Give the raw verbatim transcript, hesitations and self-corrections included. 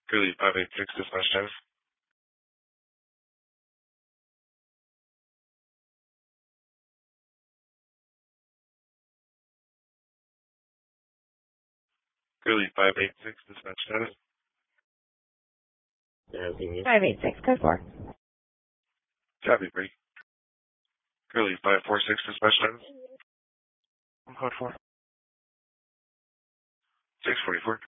Curly five eight six dispatch ten. Curly five eight six dispatch ten. five eight six, code four. Copy three. Curly five four six dispatch ten. Code four. six forty-four.